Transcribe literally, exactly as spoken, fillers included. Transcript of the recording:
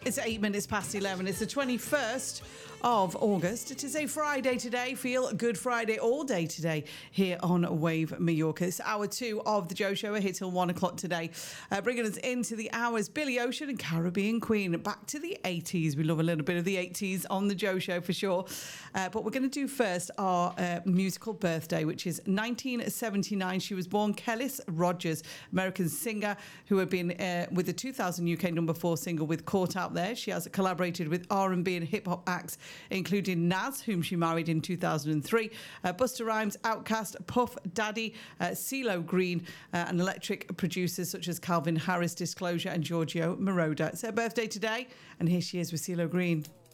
It's eight minutes past eleven. It's the twenty-first of August. It is a Friday today. Feel Good Friday all day today here on Wave Mallorca. It's hour two of the Joe Show. We're here till one o'clock today. Uh, bringing us into the hours, Billy Ocean and Caribbean Queen. Back to the eighties. We love a little bit of the eighties on the Joe Show for sure. Uh, but we're going to do first our uh, musical birthday, which is nineteen seventy-nine. She was born Kellis Rogers, American singer who had been uh, with the two thousand U K number four single with Caught Out There. She has collaborated with R and B and hip-hop acts, including Nas, whom she married in two thousand three, uh, Busta Rhymes, Outkast, Puff Daddy, uh, CeeLo Green, uh, and electric producers such as Calvin Harris, Disclosure, and Giorgio Moroder. It's her birthday today, and here she is with CeeLo Green.